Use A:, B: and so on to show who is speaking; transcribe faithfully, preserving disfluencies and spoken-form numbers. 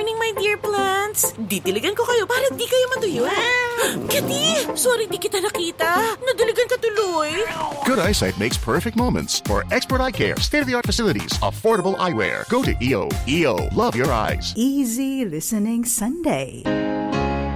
A: morning, my dear plants. Didiligan ko kayo para di kayo matuyo. Kitty! Sorry di kita nakita. Nadiligan ka tuloy.
B: Good eyesight makes perfect moments. For expert eye care, state-of-the-art facilities, affordable eyewear. Go to E O. E O. Love your eyes.
C: Easy Listening Sunday.